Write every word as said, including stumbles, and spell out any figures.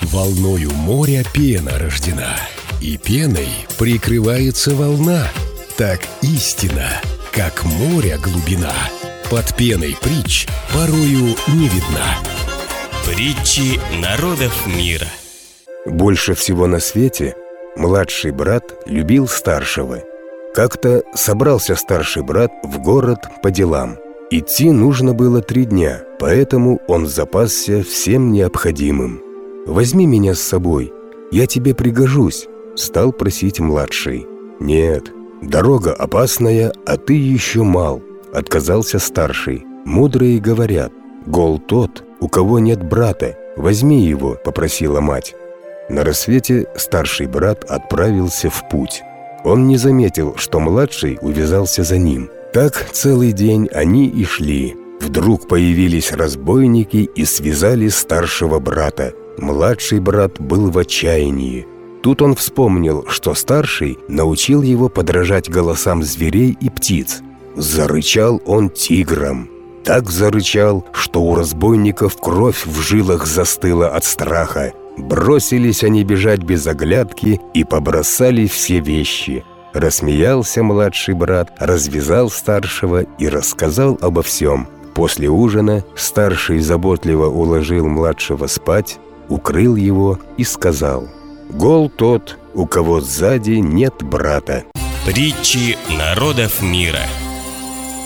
Волною моря пена рождена, и пеной прикрывается волна. Так истина, как море глубина, под пеной притч порою не видна. Притчи народов мира. Больше всего на свете младший брат любил старшего. Как-то собрался старший брат в город по делам. Идти нужно было три дня, поэтому он запасся всем необходимым. «Возьми меня с собой, я тебе пригожусь», — стал просить младший. «Нет, дорога опасная, а ты еще мал», — отказался старший. «Мудрые говорят, гол тот, у кого нет брата, возьми его», — попросила мать. На рассвете старший брат отправился в путь. Он не заметил, что младший увязался за ним. Так целый день они и шли. Вдруг появились разбойники и связали старшего брата. Младший брат был в отчаянии. Тут он вспомнил, что старший научил его подражать голосам зверей и птиц. Зарычал он тигром. Так зарычал, что у разбойников кровь в жилах застыла от страха. Бросились они бежать без оглядки и побросали все вещи. Рассмеялся младший брат, развязал старшего и рассказал обо всем. После ужина старший заботливо уложил младшего спать, укрыл его и сказал: «Гол тот, у кого сзади нет брата». Притчи народов мира.